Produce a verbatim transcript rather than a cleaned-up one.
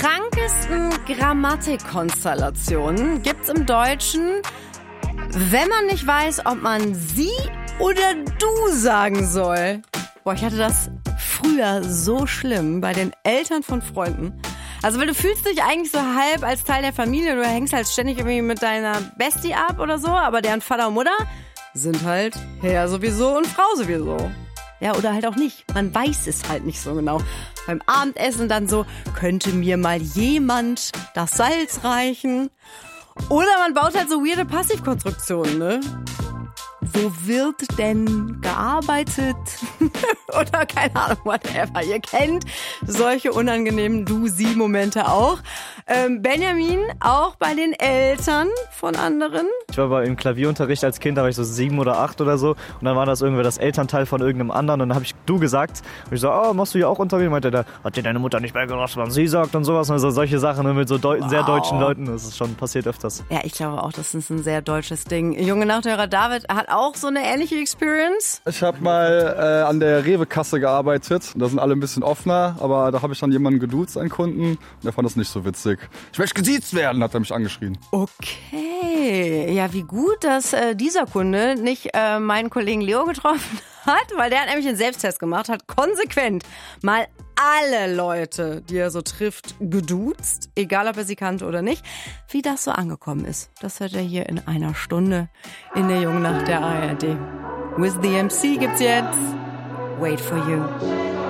krankesten Grammatikkonstellationen gibt's im Deutschen, wenn man nicht weiß, ob man sie oder du sagen soll. Boah, ich hatte das früher so schlimm bei den Eltern von Freunden. Also, weil du fühlst dich eigentlich so halb als Teil der Familie, du hängst halt ständig irgendwie mit deiner Bestie ab oder so, aber deren Vater und Mutter sind halt Herr sowieso und Frau sowieso. Ja, oder halt auch nicht. Man weiß es halt nicht so genau. Beim Abendessen dann so, könnte mir mal jemand das Salz reichen? Oder man baut halt so weirde Passivkonstruktionen, ne? Wo wird denn gearbeitet? Oder keine Ahnung, whatever. Ihr kennt solche unangenehmen Du-Sie-Momente auch. Ähm, Benjamin, auch bei den Eltern von anderen? Ich war bei im Klavierunterricht als Kind, da war ich so sieben oder acht oder so. Und dann war das irgendwie das Elternteil von irgendeinem anderen. Und dann habe ich du gesagt. Und ich so, oh, machst du hier auch Unterricht? Und meinte der, hat dir deine Mutter nicht mehr gedacht, was sie sagt und sowas. Und so solche Sachen mit so Deu- wow. sehr deutschen Leuten. Das ist schon passiert öfters. Ja, ich glaube auch, das ist ein sehr deutsches Ding. Junge Nachthörer David hat auch so eine ähnliche Experience. Ich habe mal äh, an der Rewe-Kasse gearbeitet. Da sind alle ein bisschen offener, aber da habe ich dann jemanden geduzt, einen Kunden. Und der fand das nicht so witzig. Ich möchte gesiezt werden, hat er mich angeschrien. Okay, ja, wie gut, dass äh, dieser Kunde nicht äh, meinen Kollegen Leo getroffen hat, weil der hat nämlich einen Selbsttest gemacht, hat konsequent mal alle Leute, die er so trifft, geduzt, egal ob er sie kannte oder nicht. Wie das so angekommen ist, das hört er hier in einer Stunde in der Jungen Nacht der A R D. With the M C gibt's jetzt Wait for You.